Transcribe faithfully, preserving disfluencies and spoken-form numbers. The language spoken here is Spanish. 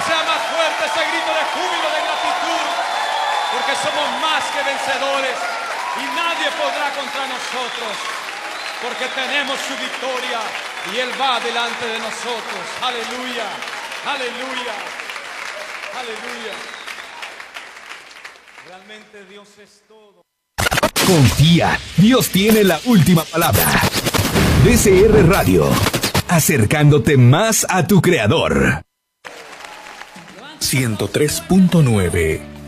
sea más fuerte ese grito de júbilo, de gratitud, porque somos más que vencedores y nadie podrá contra nosotros, porque tenemos su victoria y Él va delante de nosotros. Aleluya, aleluya, aleluya. Realmente Dios es todo. Confía, Dios tiene la última palabra. D C R Radio, acercándote más a tu Creador. ciento tres punto nueve